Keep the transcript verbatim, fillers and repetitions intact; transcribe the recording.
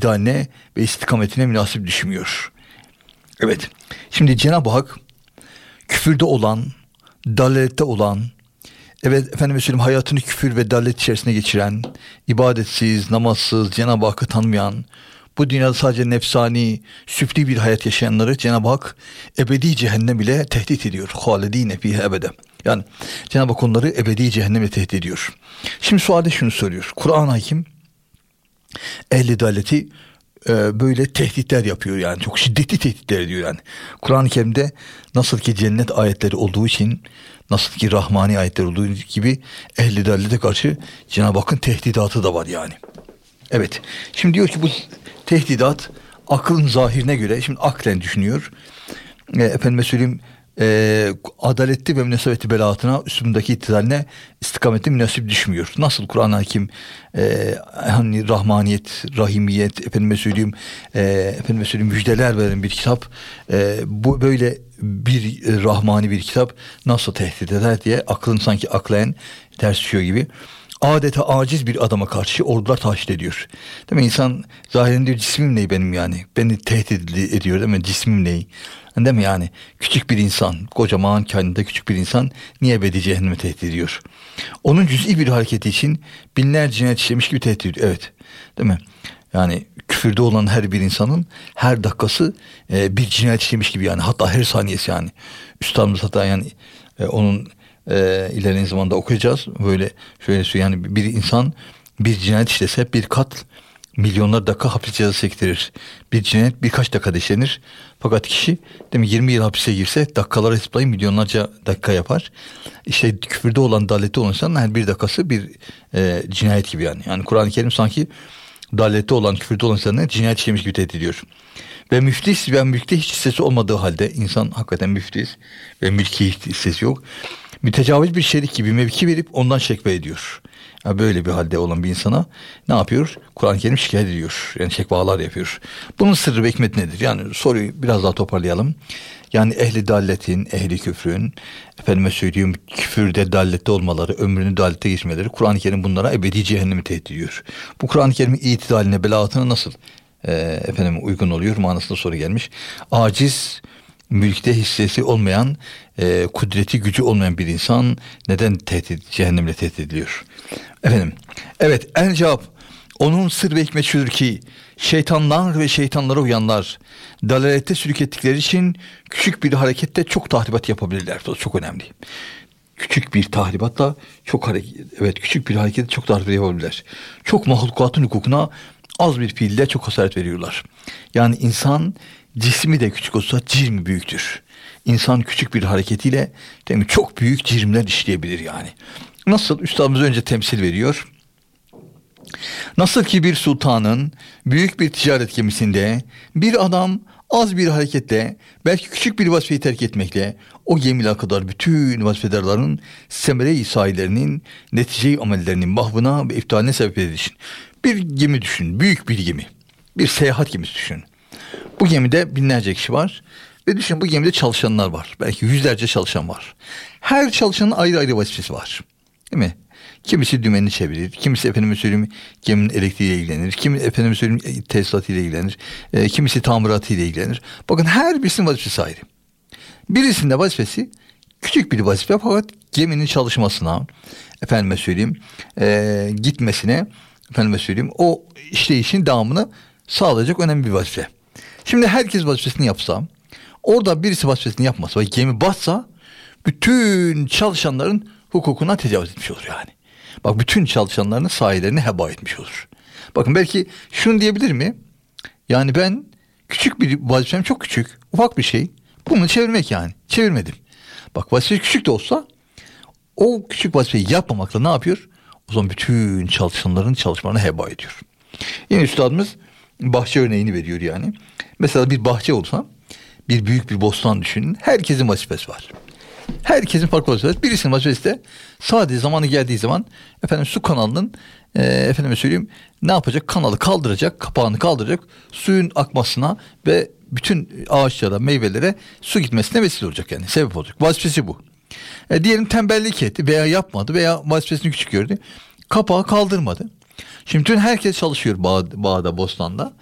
itidaline ve istikametine münasip düşmüyor. Evet, şimdi Cenab-ı Hak küfürde olan, dalalette olan, evet efendim söyleyeyim, hayatını küfür ve dalalet içerisine geçiren, ibadetsiz, namazsız, Cenab-ı Hakk'ı tanımayan, bu dünyada sadece nefsani, süfli bir hayat yaşayanları Cenab-ı Hak ebedi cehennem ile tehdit ediyor. Halidine fihe ebede. Yani Cenab-ı Hak onları ebedi cehennemle tehdit ediyor. Şimdi sualde şunu soruyor. Kur'an-ı Hakim ehli dalaleti e, böyle tehditler yapıyor yani. Çok şiddetli tehditler ediyor yani. Kur'an-ı Kerim'de nasıl ki cennet ayetleri olduğu için, nasıl ki rahmani ayetler olduğu gibi ehli dalalete karşı Cenab-ı Hakk'ın tehdidatı da var yani. Evet. Şimdi diyor ki bu tehdidat aklın zahirine göre, şimdi aklen düşünüyor. E, efendime söyleyeyim, e, adaletli ve münasebeti belaatına, üstündeki itidaline, istikamette münasip düşmüyor. Nasıl Kur'an-ı Hakim e, hani rahmaniyet, rahimiyet, efendime söyleyeyim, e, efendime söyleyeyim müjdeler veren bir kitap, e, bu böyle bir e, rahmani bir kitap nasıl tehdit eder diye aklın sanki aklen ters düşüyor gibi. Adeta aciz bir adama karşı ordular taşit ediyor. Değil mi? İnsan zahirinde diyor, cismim ne benim yani? Beni tehdit ediyor değil mi? Cismim ne? Değil mi yani? Küçük bir insan, kocaman kainatında küçük bir insan niye ebedi cehenneme tehdit ediyor? Onun cüz'i bir hareketi için binlerce cinayet işlemiş gibi tehdit ediyor. Evet. Değil mi? Yani küfürde olan her bir insanın her dakikası e, bir cinayet işlemiş gibi yani. Hatta her saniyesi yani. Üstadımız hatta yani e, onun e, ilerleyen zamanda okuyacağız. Böyle şöyle söylüyor yani, bir insan bir cinayet işlese bir kat milyonlar dakika hapis cezası çektirir. Bir cinayet birkaç dakikada işlenir. Fakat kişi değil mi, yirmi yıl hapise girse dakikaları hesaplayın milyonlarca dakika yapar. İşte küfürde olan, dalalette olan insanın her bir dakikası bir e, cinayet gibi yani. Yani Kur'an-ı Kerim sanki dalalette olan, küfürde olan insanları cinayet işlemiş gibi tehdit ediyor. Ve müflis ve mülkte hiç hissesi olmadığı halde, insan hakikaten müflis ve mülki hiç hissesi yok, mütecaviz bir şerik gibi mevki verip ondan şekve ediyor. Yani böyle bir halde olan bir insana ne yapıyor? Kur'an-ı Kerim şikayet ediyor. Yani şekvalar yapıyor. Bunun sırrı ve hikmet nedir? Yani soruyu biraz daha toparlayalım. Yani ehli dalletin, ehli küfrün, efendime söyleyeyim küfürde, dallette olmaları, ömrünü dallette geçmeleri, Kur'an-ı Kerim bunlara ebedi cehennemi tehdit ediyor. Bu Kur'an-ı Kerim'in itidaline, belaatına nasıl e, efendim uygun oluyor manasında soru gelmiş. Aciz, mülkte hissesi olmayan, e, kudreti, gücü olmayan bir insan neden tehdit, cehennemle tehdit ediliyor? Efendim, evet, el cevap. Onun sır ve hikmet şudur ki, şeytanlar ve şeytanlara uyanlar dalalette sürük ettikleri için küçük bir harekette çok tahribat yapabilirler. Bu çok önemli. Küçük bir tahribatla çok hareket, evet küçük bir harekette çok tahribat yapabilirler. Çok mahlukatın hukukuna az bir fiille çok hasaret veriyorlar. Yani insan cismi de küçük olsa cirmi büyüktür. İnsan küçük bir hareketiyle değil mi, çok büyük cirimler işleyebilir yani. Nasıl? Üstadımız önce temsil veriyor. Nasıl ki bir sultanın büyük bir ticaret gemisinde bir adam az bir hareketle, belki küçük bir vazifeyi terk etmekle o gemiyle kadar bütün vazifedarların, semere-i sahilerinin, netice-i amellerinin mahvına ve iftihaline sebep edilişin. Bir gemi düşün, büyük bir gemi. Bir seyahat gemisi düşün. Bu gemide binlerce kişi var ve düşün, bu gemide çalışanlar var. Belki yüzlerce çalışan var. Her çalışanın ayrı ayrı vazifesi var. Değil mi? Kimisi dümenini çevirir, kimisi efendime söyleyeyim geminin elektriğiyle ilgilenir, kimi efendime söyleyeyim tesisatıyla ilgilenir, e, kimisi tamiratıyla ilgilenir. Bakın her birisinin vazifesi ayrı. Birisinin de vazifesi küçük bir vazife, fakat geminin çalışmasına, efendime söyleyeyim e, gitmesine, efendime söyleyeyim o işleyişin devamını sağlayacak önemli bir vazife. Şimdi herkes vazifesini yapsa, orada birisi vazifesini yapmasa ve gemi batsa, bütün çalışanların hukukuna tecavüz etmiş olur yani. Bak, bütün çalışanların sahillerini heba etmiş olur. Bakın belki şunu diyebilir mi? Yani ben küçük bir vazifem, çok küçük, ufak bir şey. Bunu çevirmek yani. Çevirmedim. Bak, vazife küçük de olsa o küçük vazifeyi yapmamakla ne yapıyor? O zaman bütün çalışanların çalışmalarını heba ediyor. Yine üstadımız bahçe örneğini veriyor yani. Mesela bir bahçe olsa, bir büyük bir bostan düşünün. Herkesin vazifesi var. Herkesin farklı vazifesi. Birisinin vazifesi de sadece zamanı geldiği zaman efendim su kanalının e, efendime söyleyeyim ne yapacak? Kanalı kaldıracak, kapağını kaldıracak, suyun akmasına ve bütün ağaçlara, meyvelere su gitmesine vesile olacak yani. Sebep olacak. Vazifesi bu. E, diyelim tembellik etti veya yapmadı veya vazifesini küçük gördü. Kapağı kaldırmadı. Şimdi bütün herkes çalışıyor bağ, bağda, bostanda.